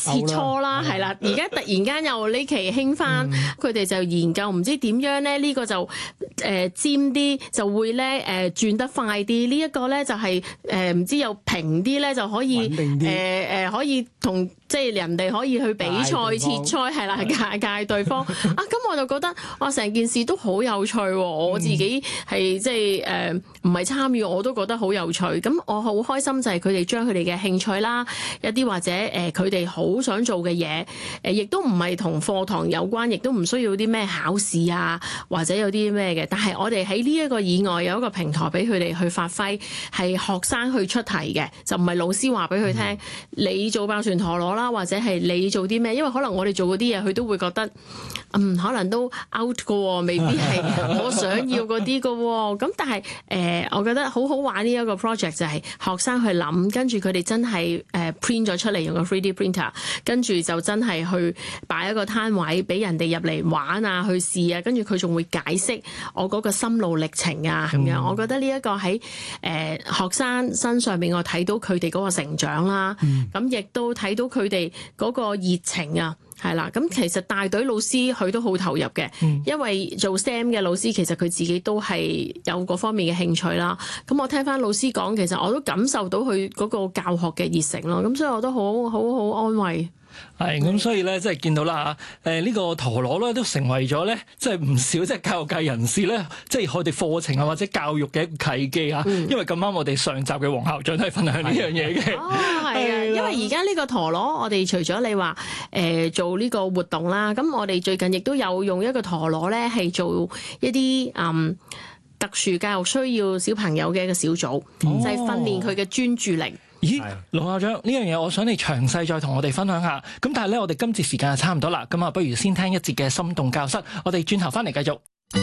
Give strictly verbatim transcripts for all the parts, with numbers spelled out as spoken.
切磋啦，係啦，而家突然間又呢期興翻，佢哋、嗯、就研究唔知點樣咧，呢、這個就誒、呃、尖啲就會咧誒、呃、轉得快啲，呢、這、一個咧就係誒唔知又平啲咧就可以誒誒、呃呃、可以同即係人哋可以去比賽切磋係啦，界界對方啊，咁我就覺得哇成件事都好有趣喎，我自己係即係誒唔係參與我都覺得好有趣，咁我好開心就係佢哋將佢哋嘅興趣啦，一啲或者誒佢哋好想做嘅嘢，誒亦都唔係同課堂有關，亦都唔需要啲咩考試啊，或者有啲咩嘅。但係我哋喺呢一個以外有一個平台俾佢哋去發揮，係學生去出題嘅，就唔係老師話俾佢聽，嗯、你做爆旋陀螺啦，或者係你做啲咩？因為可能我哋做嗰啲嘢，佢都會覺得嗯可能都 out 㗎喎，未必係我想要嗰啲㗎喎。咁但係誒、呃，我覺得好好玩呢一個 project 就係學生去諗，跟住佢哋真係誒 print 咗出嚟，用個 three D printer，跟住就真係去擺一個攤位俾人哋入嚟玩啊，去試啊，跟住佢仲會解釋我嗰個心路歷程啊咁樣。嗯、我覺得呢一個喺誒、呃、學生身上面，我睇到佢哋嗰個成長啦，咁亦、嗯、都睇到佢哋嗰個熱情啊。係啦，咁其實大隊老師佢都好投入嘅，嗯、因為做 S T E M 嘅老師其實佢自己都係有嗰方面嘅興趣啦。咁我聽翻老師講，其實我都感受到佢嗰個教學嘅熱誠咯。咁所以我都好好好安慰。 係咁，所以咧，即係見到啦嚇，誒、這、呢個陀螺咧都成為咗咧，即係唔少即係教育界人士咧，即係佢哋課程啊或者教育嘅一個契機嚇。嗯、因為咁啱我哋上集嘅黃校長都係分享呢樣嘢嘅。哦，係啊，因為而家呢個陀螺，我哋除咗你話誒、呃、做呢個活動啦，咁我哋最近亦都有用一個陀螺咧，係做一啲嗯特殊教育需要小朋友嘅一個小組，哦、就係訓練佢嘅專注力。咦，龍校長呢樣嘢，我想你詳細再同我哋分享下。咁但係咧，我哋今節時間就差唔多啦，咁啊，不如先聽一節嘅心動教室，我哋轉頭翻嚟繼續。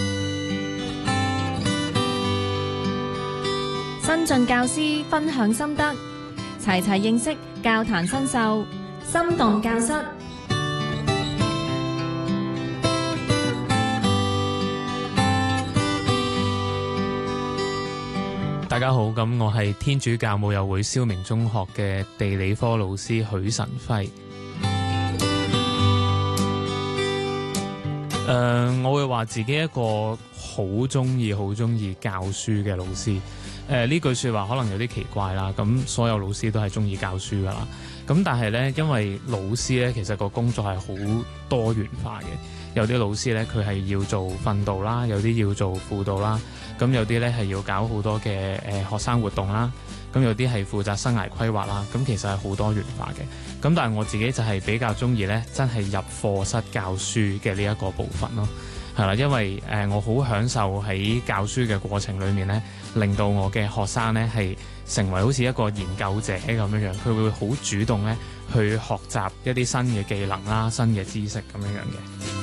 新進教師分享心得，齊齊認識教壇新秀，心動教室。 大家好，咁我係天主教母幼會蕭明中學嘅地理科老師許晨輝。誒、呃，我會話自己一個好中意、好中意教書嘅老師。誒、呃，呢句說話可能有啲奇怪啦。咁所有老師都係中意教書噶啦。咁但係呢，因為老師呢，其實個工作係好多元化嘅。有啲老師呢，佢係要做訓導啦，有啲要做輔導啦。咁有啲咧係要搞好多嘅誒、呃、學生活動啦，咁有啲係負責生涯規劃啦，咁其實係好多元化嘅。咁但係我自己就係比較中意咧，真係入課室教書嘅呢一個部分咯，係啦，因為誒、呃、我好享受喺教書嘅過程裡面咧，令到我嘅學生咧係成為好似一個研究者咁樣樣，佢會好主動咧去學習一啲新嘅技能啦、新嘅知識咁樣樣嘅。